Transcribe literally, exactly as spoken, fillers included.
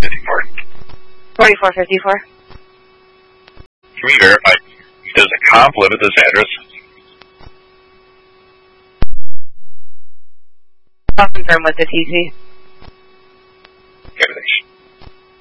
fifty-four. forty-four fifty-four. Can we verify? Does a cop live at this address? I'll confirm with the T C.